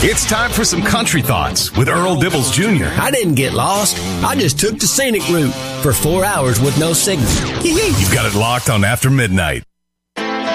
It's time for some country thoughts with Earl Dibbles Jr. I didn't get lost. I just took the scenic route for 4 hours with no signal. You've got it locked on After Midnight.